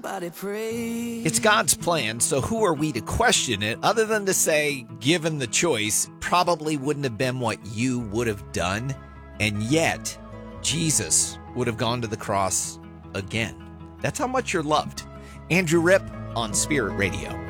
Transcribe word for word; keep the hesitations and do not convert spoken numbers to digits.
Everybody pray. It's God's plan, so who are we to question it other than to say, given the choice, probably wouldn't have been what you would have done, and yet Jesus would have gone to the cross again. That's how much you're loved. Andrew Ripp on Spirit Radio.